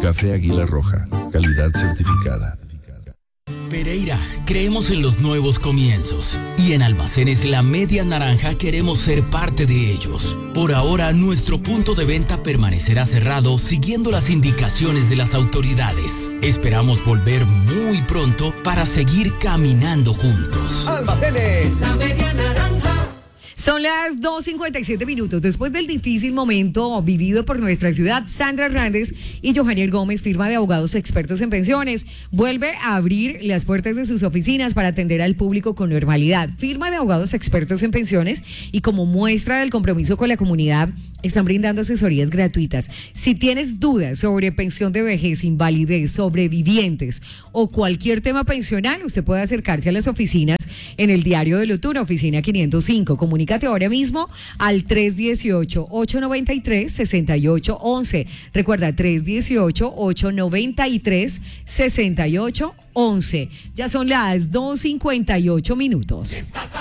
Café Águila Roja, calidad certificada. Pereira, creemos en los nuevos comienzos y en Almacenes La Media Naranja queremos ser parte de ellos. Por ahora, nuestro punto de venta permanecerá cerrado siguiendo las indicaciones de las autoridades. Esperamos volver muy pronto para seguir caminando juntos. Almacenes La Media Naranja. Son las 2:57. Después del difícil momento vivido por nuestra ciudad, Sandra Hernández y Johaniel Gómez, firma de abogados expertos en pensiones, vuelve a abrir las puertas de sus oficinas para atender al público con normalidad. Firma de abogados expertos en pensiones y como muestra del compromiso con la comunidad, están brindando asesorías gratuitas. Si tienes dudas sobre pensión de vejez, invalidez, sobrevivientes o cualquier tema pensional, usted puede acercarse a las oficinas en el Diario de Lotuna, oficina 505. Comunícate ahora mismo al 318-893-6811. Recuerda, 318-893-6811. Ya son las 2:58.